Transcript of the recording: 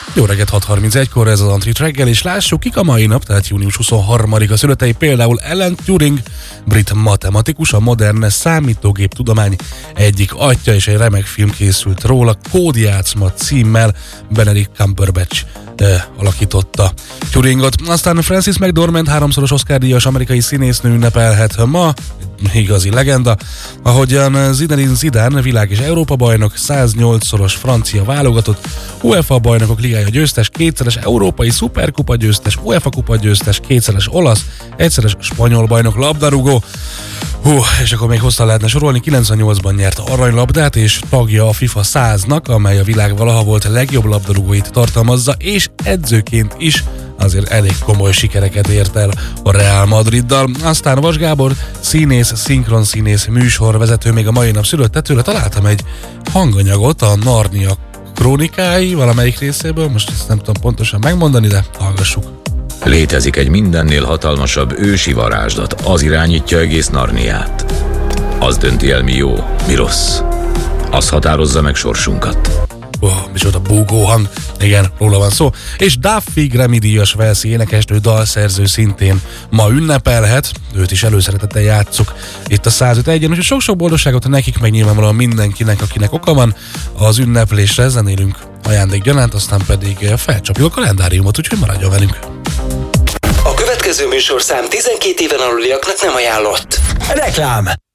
Jó reggelt, 6:31-kor ez az Antrit reggel, és lássuk, kik a mai nap, tehát június 23-a születei, például Alan Turing, brit matematikus, a modern számítógép tudomány egyik atya, és egy remek film készült róla, Kódjátszma címmel, Benedict Cumberbatch alakította Turingot. Aztán Frances McDormand, 3-szoros Oscar-díjas amerikai színésznő ünnepelhet ma, igazi legenda, ahogyan Zinedine Zidane, világ- és Európa-bajnok, 108-szoros francia válogatott, UEFA bajnokok ligája győztes, kétszeres európai szuperkupa győztes, UEFA kupa győztes, kétszeres olasz, egyszeres spanyol bajnok, labdarúgó. És akkor még hosszan lehetne sorolni, 98-ban nyert aranylabdát, és tagja a FIFA 100-nak, amely a világ valaha volt legjobb labdarúgóit tartalmazza, és edzőként is azért elég komoly sikereket ért el a Real Madriddal. Aztán Vas Gábor, színész, szinkronszínész, műsorvezető, még a mai nap szülötte, tőle találtam egy hanganyagot, a Narnia krónikái valamelyik részéből, most ezt nem tudom pontosan megmondani, de hallgassuk. Létezik egy mindennél hatalmasabb ősi varázslat, az irányítja egész Narniát. Az dönti el, mi jó, mi rossz. Az határozza meg sorsunkat. Micsoda búgó hang, igen, róla van szó. És Duffy Grammy-díjas walesi énekesnő, dalszerző szintén ma ünnepelhet, őt is előszeretettel játsszuk itt a 105.1-en, úgyhogy sok-sok boldogságot nekik, meg nyilvánvalóan mindenkinek, akinek oka van az ünneplésre, zenélünk ajándékgyanánt, aztán pedig felcsapjuk a kalendáriumot, úgyhogy maradjon velünk. A következő műsorszám 12 éven aluliaknak nem ajánlott. Reklám!